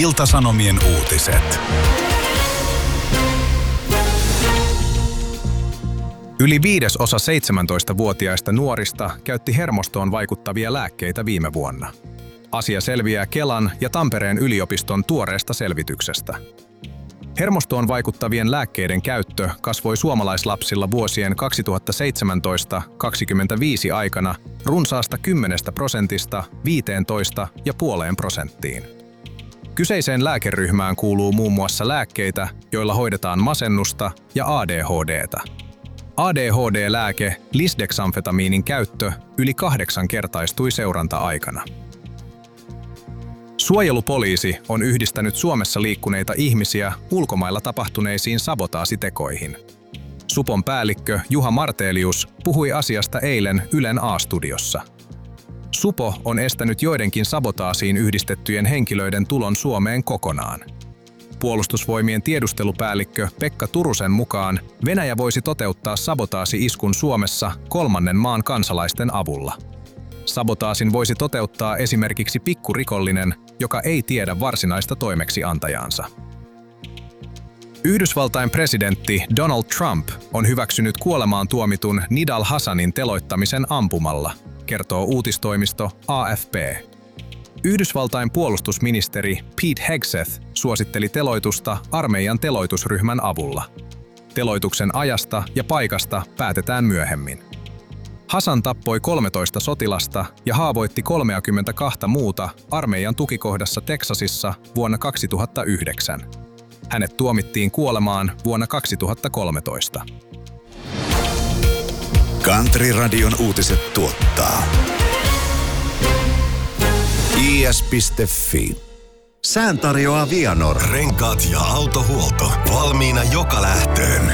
Ilta-Sanomien uutiset. Yli 1/5 17-vuotiaista nuorista käytti hermostoon vaikuttavia lääkkeitä viime vuonna. Asia selviää Kelan ja Tampereen yliopiston tuoreesta selvityksestä. Hermostoon vaikuttavien lääkkeiden käyttö kasvoi suomalaislapsilla vuosien 2017-2025 aikana runsaasta 10% 15,5%. Kyseiseen lääkeryhmään kuuluu muun muassa lääkkeitä, joilla hoidetaan masennusta ja ADHD:tä. ADHD-lääke lisdexamfetamiinin käyttö yli 8-kertaistui seuranta-aikana. Suojelupoliisi on yhdistänyt Suomessa liikkuneita ihmisiä ulkomailla tapahtuneisiin sabotaasitekoihin. Supon päällikkö Juha Martelius puhui asiasta eilen Ylen A-studiossa. Supo on estänyt joidenkin sabotaasiin yhdistettyjen henkilöiden tulon Suomeen kokonaan. Puolustusvoimien tiedustelupäällikkö Pekka Turusen mukaan Venäjä voisi toteuttaa sabotaasi-iskun Suomessa kolmannen maan kansalaisten avulla. Sabotaasin voisi toteuttaa esimerkiksi pikkurikollinen, joka ei tiedä varsinaista toimeksiantajaansa. Yhdysvaltain presidentti Donald Trump on hyväksynyt kuolemaan tuomitun Nidal Hassanin teloittamisen ampumalla, kertoo uutistoimisto AFP. Yhdysvaltain puolustusministeri Pete Hegseth suositteli teloitusta armeijan teloitusryhmän avulla. Teloituksen ajasta ja paikasta päätetään myöhemmin. Hassan tappoi 13 sotilasta ja haavoitti 32 muuta armeijan tukikohdassa Teksasissa vuonna 2009. Hänet tuomittiin kuolemaan vuonna 2013. Country-radion uutiset tuottaa is.fi. Sään tarjoaa Vianor. Renkaat ja autohuolto valmiina joka lähtöön.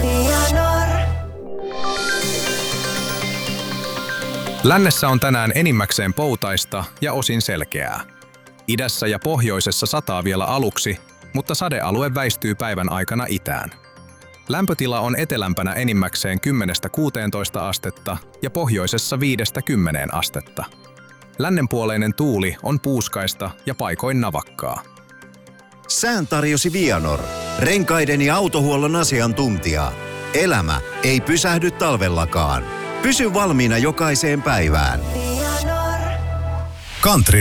Lännessä on tänään enimmäkseen poutaista ja osin selkeää. Idässä ja pohjoisessa sataa vielä aluksi, mutta sadealue väistyy päivän aikana itään. Lämpötila on etelämpänä enimmäkseen 10–16 astetta ja pohjoisessa 5–10 astetta. Lännenpuoleinen tuuli on puuskaista ja paikoin navakkaa. Sään tarjosi Vianor. Renkaiden ja autohuollon asiantuntija. Elämä ei pysähdy talvellakaan. Pysy valmiina jokaiseen päivään. Country